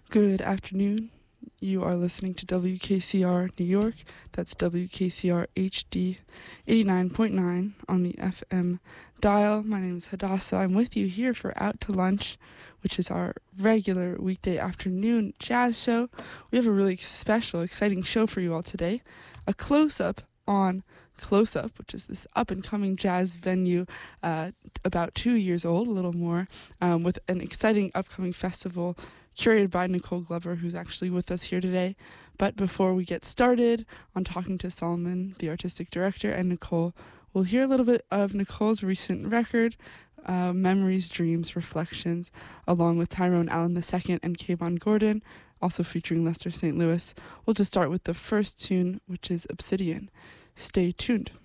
Good afternoon. You are listening to WKCR New York. That's WKCR HD 89.9 on the FM dial. My name is Hadassah. I'm with you here for Out to Lunch, which is our regular weekday afternoon jazz show. We have a really special, exciting show for you all today. A close-up on Close Up, which is this up-and-coming jazz venue about 2 years old, a little more, with an exciting upcoming festival curated by Nicole Glover, who's actually with us here today. But before we get started on talking to Solomon, the artistic director, and Nicole, we'll hear a little bit of Nicole's recent record, Memories, Dreams, Reflections, along with Tyrone Allen II and Kayvon Gordon, also featuring Lester St. Louis. We'll just start with the first tune, which is Obsidian. Stay tuned.